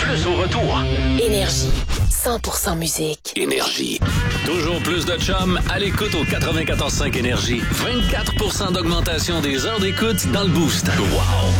plus au retour. Énergie. 100% musique. Énergie. Toujours plus de chums à l'écoute au 94.5 Énergie. 24% d'augmentation des heures d'écoute dans le boost. Wow!